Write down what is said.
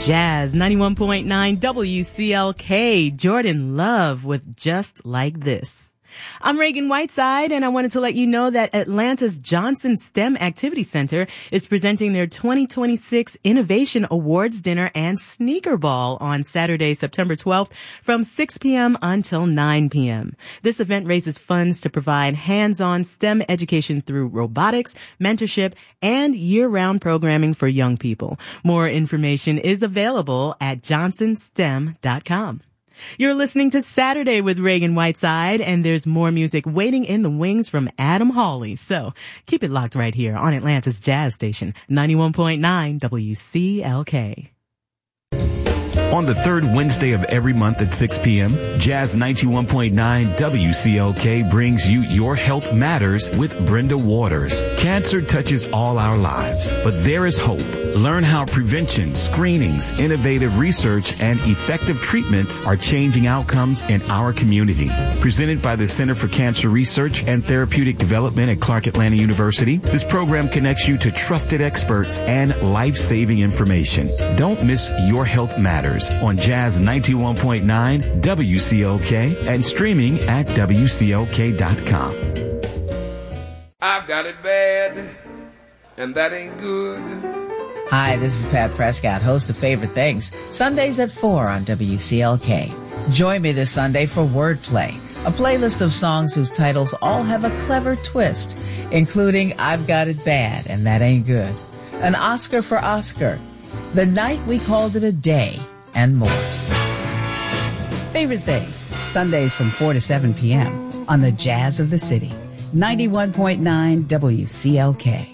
Jazz 91.9 WCLK, Jordan Love with Just Like This. I'm Reagan Whiteside, and I wanted to let you know that Atlanta's Johnson STEM Activity Center is presenting their 2026 Innovation Awards Dinner and Sneaker Ball on Saturday, September 12th from 6 p.m. until 9 p.m. This event raises funds to provide hands-on STEM education through robotics, mentorship, and year-round programming for young people. More information is available at johnsonstem.com. You're listening to Saturday with Reagan Whiteside, and there's more music waiting in the wings from Adam Hawley. So keep it locked right here on Atlanta's Jazz Station, 91.9 WCLK. On the third Wednesday of every month at 6 p.m., Jazz 91.9 WCLK brings you Your Health Matters with Brenda Waters. Cancer touches all our lives, but there is hope. Learn how prevention, screenings, innovative research, and effective treatments are changing outcomes in our community. Presented by the Center for Cancer Research and Therapeutic Development at Clark Atlanta University, this program connects you to trusted experts and life-saving information. Don't miss Your Health Matters on Jazz 91.9 WCLK and streaming at WCLK.com. I've got it bad, and that ain't good. Hi, this is Pat Prescott, host of Favorite Things, Sundays at 4 on WCLK. Join me this Sunday for Wordplay, a playlist of songs whose titles all have a clever twist, including I've Got It Bad, and That Ain't Good, an Oscar for Oscar, The Night We Called It a Day, and more. Favorite Things, Sundays from 4 to 7 p.m. on the Jazz of the City, 91.9 WCLK.